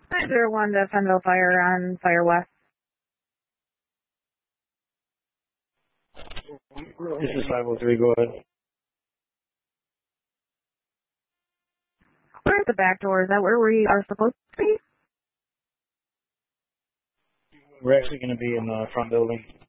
901 to Fenville Fire on Fire West. This is 503, go ahead. We're at the back door. Is that where we are supposed to be? We're actually going to be in the front building.